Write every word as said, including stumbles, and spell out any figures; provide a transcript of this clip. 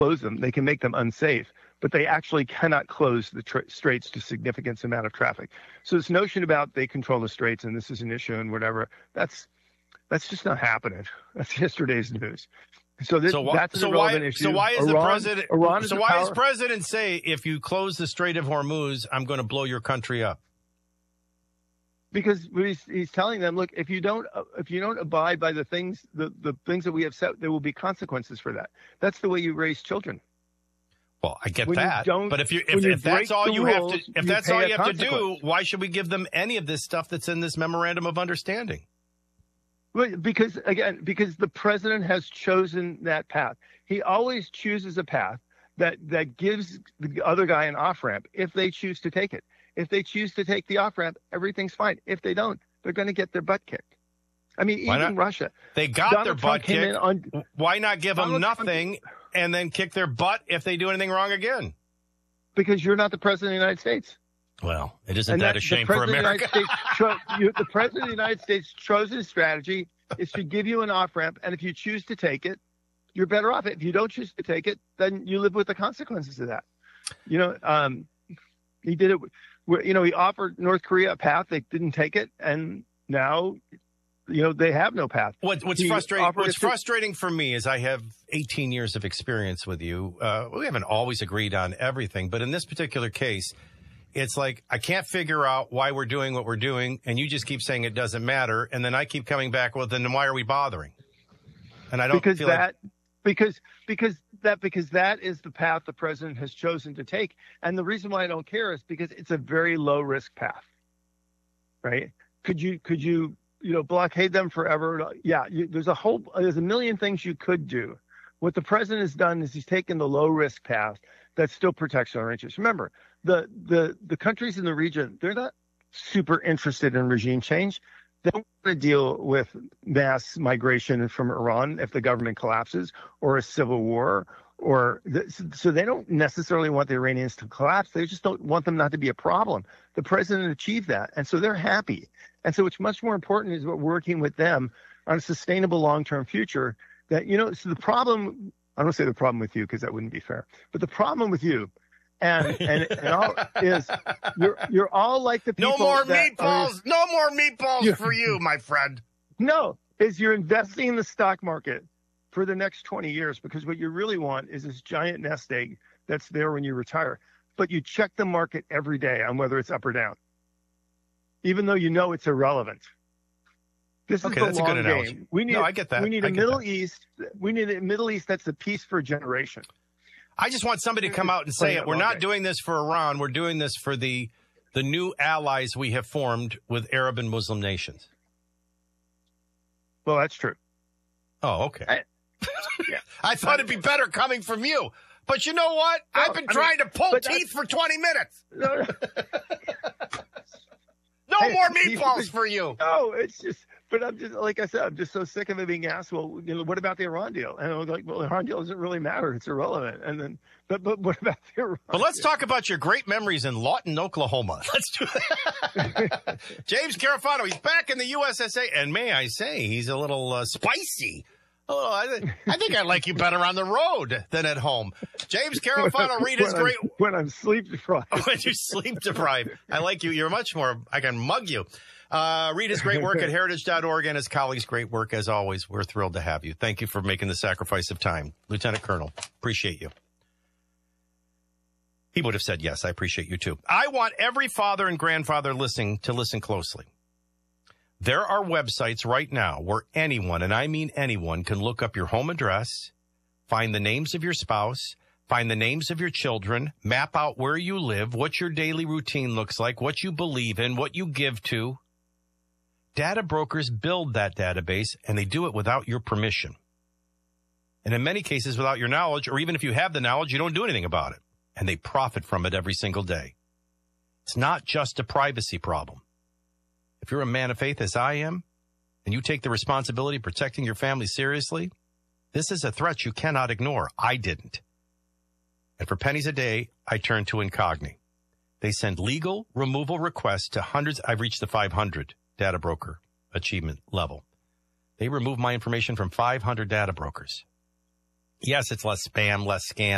close them. They can make them unsafe, but they actually cannot close the tra- straits to significant amount of traffic. So this notion about they control the straits and this is an issue and whatever, that's that's just not happening. That's yesterday's news. So, this, so, wh- that's so an why, irrelevant issue. So why is Iran, the president? Iran is so why power- does president say if you close the Strait of Hormuz, I'm going to blow your country up? Because he's, he's telling them, look, if you don't if you don't abide by the things the, the things that we have set, there will be consequences for that. That's the way you raise children. Well, I get when that, you but if you if, you if that's all you rules, have to if you that's all pay you a have to do, consequence. why should we give them any of this stuff that's in this memorandum of understanding? Well, because again, because the president has chosen that path. He always chooses a path that that gives the other guy an off ramp if they choose to take it. If they choose to take the off ramp, everything's fine. If they don't, they're going to get their butt kicked. I mean, Why even not? Russia. They got Donald their Trump butt came in kicked. on- Why not give them Donald Trump- nothing and then kick their butt if they do anything wrong again? Because you're not the president of the United States. Well, it isn't And that that- a shame the for president of the America? United States cho- you, the president of the United States chosen strategy is to give you an off ramp, and if you choose to take it, you're better off. If you don't choose to take it, then you live with the consequences of that. You know, um, he did it. Where, you know, he offered North Korea a path. They didn't take it, and now, you know, they have no path. What, what's He frustrating? offered What's a- frustrating for me is I have eighteen years of experience with you. Uh, we haven't always agreed on everything, but in this particular case, it's like I can't figure out why we're doing what we're doing, and you just keep saying it doesn't matter, and then I keep coming back. Well, then why are we bothering? And I don't because feel that like because because that because that is the path the president has chosen to take, and the reason why I don't care is because it's a very low risk path, right? Could you could you you know blockade them forever? Yeah, you, there's a whole there's a million things you could do. What the president has done is he's taken the low risk path that still protects our interests. Remember, the the the countries in the region, they're not super interested in regime change. They don't want to deal with mass migration from Iran if the government collapses, or a civil war, or th- so they don't necessarily want the Iranians to collapse. They just don't want them not to be a problem. The president achieved that, and so they're happy. And so what's much more important is we're working with them on a sustainable long-term future. That, you know, so the problem, I don't say the problem with you because that wouldn't be fair, but the problem with you and and, and all is you're you're all like the people. no more that meatballs, are, no more meatballs Yeah. for you, my friend. No, is you're investing in the stock market for the next twenty years, because what you really want is this giant nest egg that's there when you retire. But you check the market every day on whether it's up or down, even though you know it's irrelevant. This Okay, is the that's a long good analogy. game. We need, No, I get that. We need I a get Middle that. East. We need a Middle East that's a peace for a generation. I just want somebody to come out and say Playing it. that We're long not game. doing this for Iran. We're doing this for the the new allies we have formed with Arab and Muslim nations. Well, that's true. Oh, okay. I- yeah. I thought it'd be better coming from you. But you know what? No, I've been I trying mean, to pull but teeth for twenty minutes. No, no, No Hey, more you- meatballs for you. no, it's just. But I'm just, like I said, I'm just so sick of it being asked, well, you know, what about the Iran deal? And I was like, well, the Iran deal doesn't really matter. It's irrelevant. And then, but, but what about the Iran But let's deal? talk about your great memories in Lawton, Oklahoma. Let's do that. James Carafano, he's back in the U S S A. And may I say, he's a little uh, spicy. Oh, I, th- I think I like you better on the road than at home. James Carafano, read his when great... I'm, when I'm sleep deprived. When you're sleep deprived. I like you. You're much more... I can mug you. Uh, read his great work at heritage dot org and his colleagues' great work. As always, we're thrilled to have you. Thank you for making the sacrifice of time. Lieutenant Colonel, appreciate you. He would have said yes. I appreciate you, too. I want every father and grandfather listening to listen closely. There are websites right now where anyone, and I mean anyone, can look up your home address, find the names of your spouse, find the names of your children, map out where you live, what your daily routine looks like, what you believe in, what you give to. Data brokers build that database, and they do it without your permission. And in many cases, without your knowledge, or even if you have the knowledge, you don't do anything about it. And they profit from it every single day. It's not just a privacy problem. If you're a man of faith, as I am, and you take the responsibility of protecting your family seriously, this is a threat you cannot ignore. I didn't. And for pennies a day, I turn to Incogni. They send legal removal requests to hundreds. I've reached the five hundred data broker achievement level. They remove my information from five hundred data brokers. Yes, it's less spam, less scam.